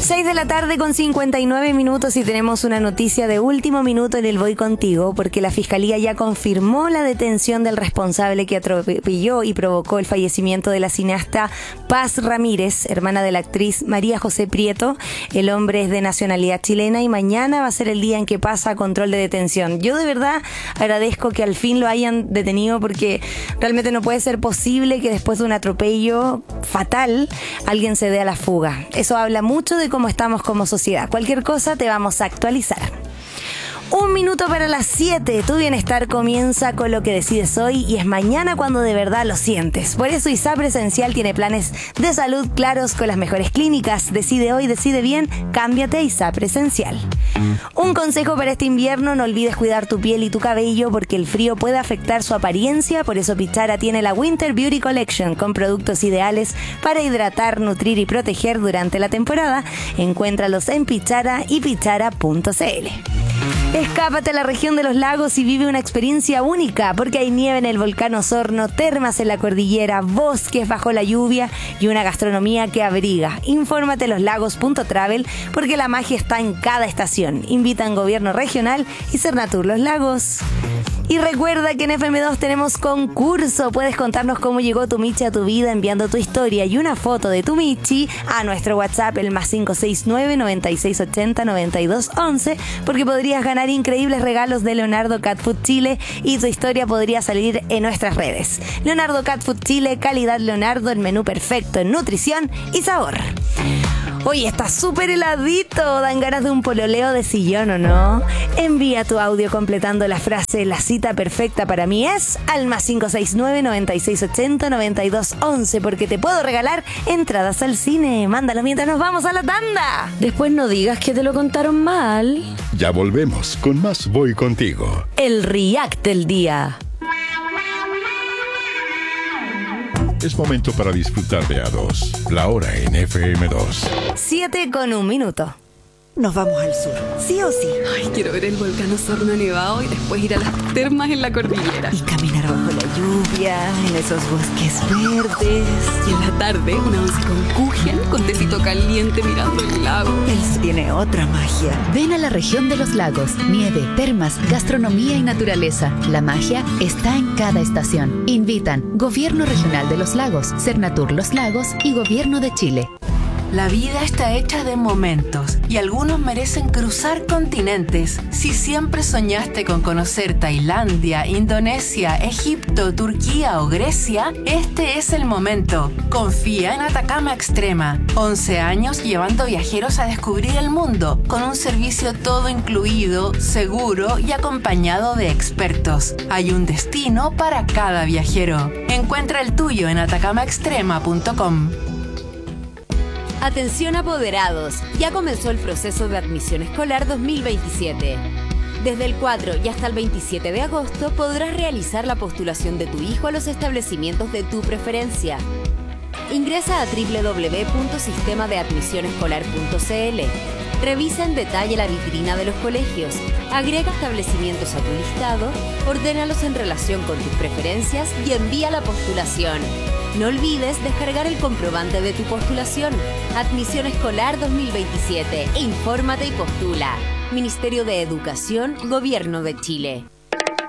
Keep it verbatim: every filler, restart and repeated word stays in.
seis de la tarde con cincuenta y nueve minutos y tenemos una noticia de último minuto en el Voy Contigo, porque la Fiscalía ya confirmó la detención del responsable que atropelló y provocó el fallecimiento de la cineasta Paz Ramírez, hermana de la actriz María José Prieto. El hombre es de nacionalidad chilena y mañana va a ser el día en que pasa a control de detención. Yo de verdad agradezco que al fin lo hayan detenido, porque realmente no puede ser posible que después de un atropello fatal alguien se dé a la fuga. Eso habla mucho de cómo estamos como sociedad. Cualquier cosa te vamos a actualizar. Un minuto para las siete. Tu bienestar comienza con lo que decides hoy y es mañana cuando de verdad lo sientes. Por eso ISAPRE Esencial tiene planes de salud claros con las mejores clínicas. Decide hoy, decide bien, cámbiate a ISAPRE Esencial. Un consejo para este invierno: no olvides cuidar tu piel y tu cabello porque el frío puede afectar su apariencia. Por eso Pichara tiene la Winter Beauty Collection con productos ideales para hidratar, nutrir y proteger durante la temporada. Encuéntralos en Pichara y pichara punto cl. Escápate a la región de los lagos y vive una experiencia única, porque hay nieve en el volcán Osorno, termas en la cordillera, bosques bajo la lluvia y una gastronomía que abriga. Infórmate en loslagos punto travel porque la magia está en cada estación. Invitan Gobierno Regional y Sernatur Los Lagos. Y recuerda que en F M dos tenemos concurso. Puedes contarnos cómo llegó tu Michi a tu vida enviando tu historia y una foto de tu Michi a nuestro WhatsApp, el más cinco seis nueve, noventa y seis ochenta, noventa y dos once, porque podrías ganar increíbles regalos de Leonardo Cat Food Chile y tu historia podría salir en nuestras redes. Leonardo Cat Food Chile, calidad Leonardo, el menú perfecto en nutrición y sabor. Oye, está súper heladito. Dan ganas de un pololeo de sillón, ¿o no? Envía tu audio completando la frase "la cita perfecta para mí es" al más cinco seis nueve, noventa y seis ochenta, noventa y dos once, porque te puedo regalar entradas al cine. Mándalo mientras nos vamos a la tanda. Después no digas que te lo contaron mal. Ya volvemos con más Voy Contigo. El React del día. Es momento para disfrutar de A dos, la hora en F M dos. Siete con un minuto. Nos vamos al sur, sí o sí. Ay, quiero ver el volcán Osorno nevado y después ir a las termas en la cordillera. Y caminar bajo la lluvia, en esos bosques verdes. Y en la tarde, una once con kuchen, con tecito caliente mirando el lago. El sur tiene otra magia. Ven a la región de los lagos. Nieve, termas, gastronomía y naturaleza. La magia está en cada estación. Invitan Gobierno Regional de los Lagos, Sernatur Los Lagos y Gobierno de Chile. La vida está hecha de momentos y algunos merecen cruzar continentes. Si siempre soñaste con conocer Tailandia, Indonesia, Egipto, Turquía o Grecia, este es el momento. Confía en Atacama Extrema. once años llevando viajeros a descubrir el mundo, con un servicio todo incluido, seguro y acompañado de expertos. Hay un destino para cada viajero. Encuentra el tuyo en atacama extrema punto com. Atención apoderados, ya comenzó el proceso de admisión escolar dos mil veintisiete. Desde el cuatro y hasta el veintisiete de agosto podrás realizar la postulación de tu hijo a los establecimientos de tu preferencia. Ingresa a doble u doble u doble u punto sistema de admisión escolar punto cl. Revisa en detalle la vitrina de los colegios, agrega establecimientos a tu listado, ordénalos en relación con tus preferencias y envía la postulación. No olvides descargar el comprobante de tu postulación. Admisión Escolar dos mil veintisiete. Infórmate y postula. Ministerio de Educación, Gobierno de Chile.